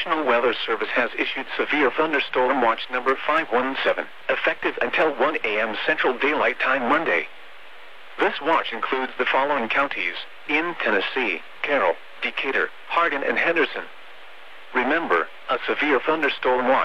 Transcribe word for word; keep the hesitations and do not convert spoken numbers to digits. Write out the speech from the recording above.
National Weather Service has issued Severe Thunderstorm Watch number five one seven, effective until one A M Central Daylight Time Monday. This watch includes the following counties in Tennessee: Carroll, Decatur, Hardin, and Henderson. Remember, a severe thunderstorm watch